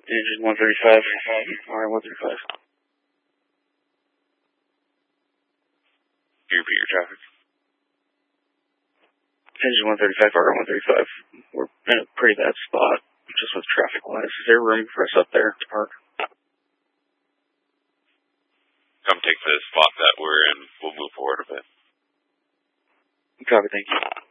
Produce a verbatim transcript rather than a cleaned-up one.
Engine one thirty-five. Alright, one thirty-five. Can you repeat your traffic? Engine one thirty-five, R one thirty-five. We're in a pretty bad spot, just with traffic-wise. Is there room for us up there to park? Come take the spot that we're in. We'll move forward a bit. Copy, thank you.